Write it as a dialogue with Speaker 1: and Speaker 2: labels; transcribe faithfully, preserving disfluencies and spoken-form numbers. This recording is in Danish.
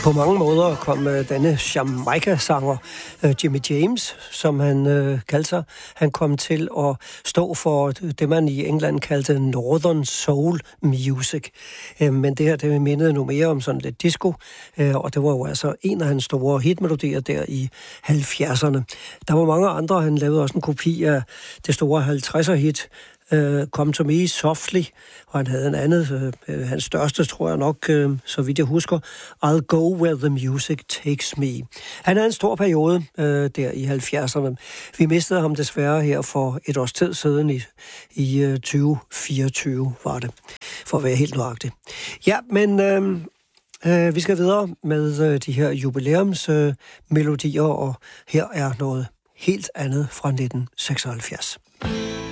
Speaker 1: På mange måder kom øh, denne Jamaica-sanger øh, Jimmy James, som han øh, kaldte sig, han kom til at stå for det, man i England kaldte Northern Soul Music. Øh, men det her, det mindede nu mere om sådan lidt disco, øh, og det var jo altså en af hans store hitmelodier der i halvfjerdserne. Der var mange andre, han lavede også en kopi af det store halvtredser-hit, Uh, Come to Me Softly, og han havde en andet, uh, hans største, tror jeg nok, uh, så vidt jeg husker, I'll Go Where the Music Takes Me. Han havde en stor periode uh, der i halvfjerdserne. Vi mistede ham desværre her for et års tid siden i, i uh, tyve fireogtyve, var det, for at være helt nøjagtig. Ja, men uh, uh, vi skal videre med uh, de her jubilæumsmelodier, uh, og her er noget helt andet fra nitten seksoghalvfjerds.